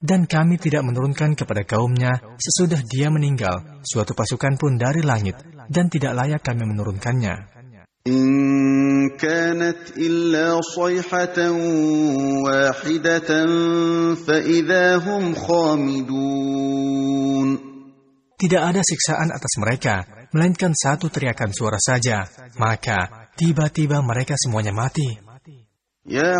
Dan kami tidak menurunkan kepada kaumnya sesudah dia meninggal suatu pasukan pun dari langit, dan tidak layak kami menurunkannya. إن كانت إلا صيحة واحدة فإذا هم خامدون. Tidak ada siksaan atas mereka, melainkan satu teriakan suara saja, maka tiba-tiba mereka semuanya mati. يا